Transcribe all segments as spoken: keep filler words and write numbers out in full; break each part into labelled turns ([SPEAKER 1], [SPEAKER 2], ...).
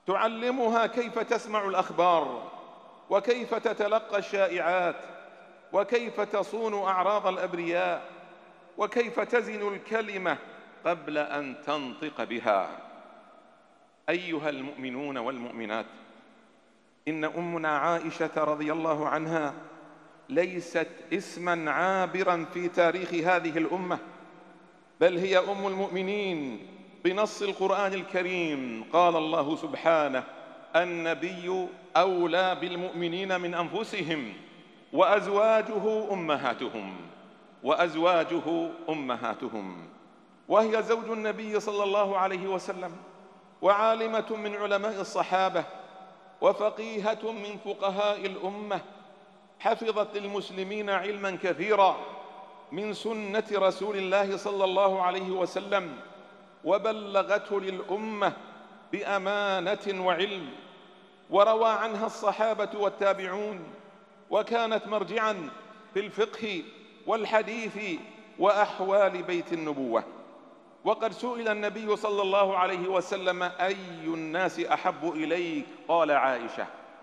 [SPEAKER 1] تعلمها كيف تسمع الأخبار، وكيف تتلقى الشائعات، وكيف تصون أعراض الأبرياء، وكيف تزن الكلمة قبل أن تنطق بها. أيها المؤمنون والمؤمنات، إن أمنا عائشة رضي الله عنها ليست اسما عابرا في تاريخ هذه الأمة، بل هي أم المؤمنين بنص القرآن الكريم. قال الله سبحانه: النبي أولى بالمؤمنين من أنفسهم وأزواجه أمهاتهم وأزواجه أمهاتهم وهي زوج النبي صلى الله عليه وسلم، وعالمة من علماء الصحابة، وفقيهة من فقهاء الأمة، حفظت للمسلمين علما كثيرا من سنة رسول الله صلى الله عليه وسلم، وبلغته للأمة بأمانة وعلم، وروى عنها الصحابة والتابعون، وكانت مرجعا في الفقه والحديث وأحوال بيت النبوة. وقد سئل النبي صلى الله عليه وسلم: أي الناس أحب إليك؟ قال: عائشة.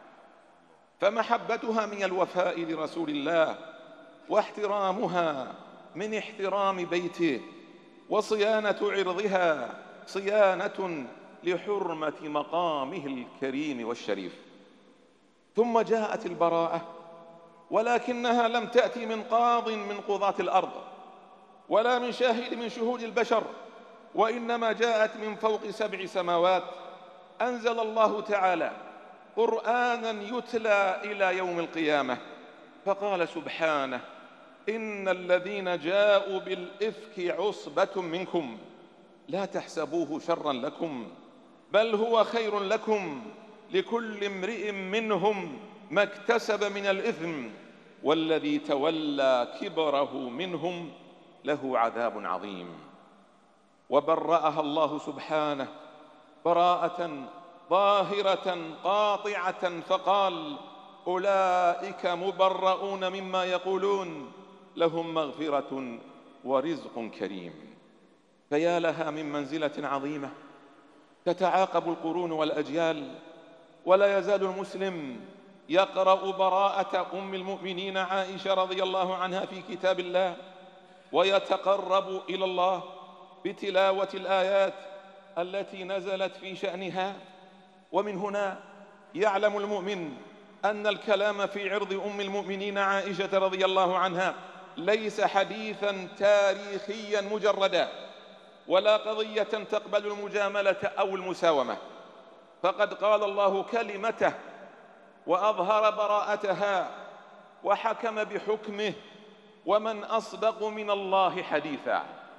[SPEAKER 1] فمحبتها من الوفاء لرسول الله، واحترامها من احترام بيته، وصيانة عرضها صيانة لحرمة مقامه الكريم والشريف. ثم جاءت البراءة، ولكنها لم تأتي من قاض من قضاة الأرض، ولا من شاهد من شهود البشر، وإنما جاءت من فوق سبع سماوات. أنزل الله تعالى قرآنا يتلى إلى يوم القيامة، فقال سبحانه: إن الذين جاءوا بالإفك عصبة منكم لا تحسبوه شرا لكم بل هو خير لكم، لكل امرئ منهم ما اكتسب من الإثم، والذي تولى كبره منهم له عذاب عظيم. وبرأها الله سبحانه براءة ظاهرة قاطعة، فقال: أولئك مبرؤون مما يقولون لهم مغفرة ورزق كريم. فيا لها من منزلة عظيمة تتعاقب القرون والأجيال، ولا يزال المسلم يقرأ براءة أم المؤمنين عائشة رضي الله عنها في كتاب الله، ويتقرب إلى الله بتلاوة الآيات التي نزلت في شأنها. ومن هنا يعلم المؤمن أن الكلام في عرض أم المؤمنين عائشة رضي الله عنها ليس حديثا تاريخيا مجردا، ولا قضية تقبل المجاملة أو المساومة، فقد قال الله كلمته وأظهر براءتها وحكم بحكمه، ومن أصدق من الله حديثا.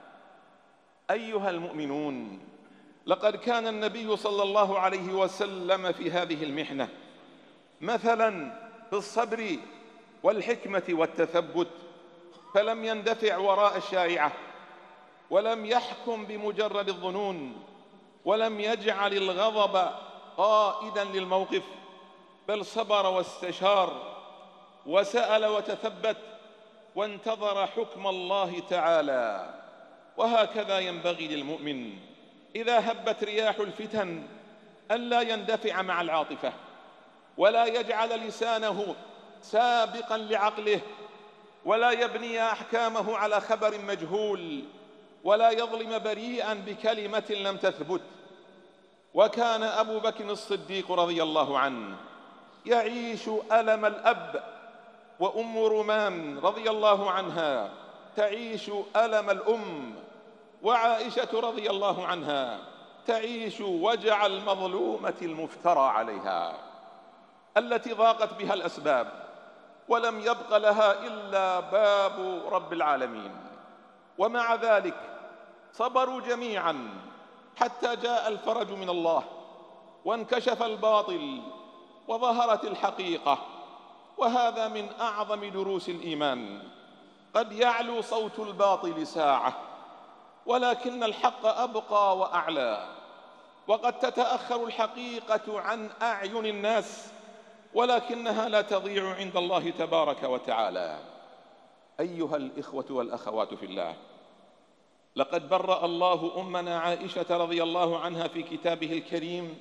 [SPEAKER 1] أيها المؤمنون، لقد كان النبي صلى الله عليه وسلم في هذه المحنة مثلا في الصبر والحكمة والتثبت، فلم يندفع وراء الشائعة، ولم يحكم بمجرد الظنون، ولم يجعل الغضب قائدا للموقف، بل صبر واستشار وسأل وتثبت وانتظر حكم الله تعالى. وهكذا ينبغي للمؤمن إذا هبت رياح الفتن ألا يندفع مع العاطفة، ولا يجعل لسانه سابقا لعقله، ولا يبني أحكامه على خبر مجهول، ولا يظلم بريئا بكلمة لم تثبت. وكان أبو بكر الصديق رضي الله عنه يعيش ألم الأب، وأم رومان رضي الله عنها تعيش ألم الأم، وعائشة رضي الله عنها تعيش وجع المظلومة المفترى عليها التي ضاقت بها الأسباب، ولم يبق لها إلا باب رب العالمين. ومع ذلك صبروا جميعا حتى جاء الفرج من الله، وانكشف الباطل وظهرت الحقيقة. وهذا من أعظم دروس الإيمان. قد يعلو صوت الباطل ساعة، ولكن الحق أبقى وأعلى. وقد تتأخر الحقيقة عن أعين الناس، ولكنها لا تضيع عند الله تبارك وتعالى. أيها الإخوة والأخوات في الله، لقد برأ الله أمنا عائشة رضي الله عنها في كتابه الكريم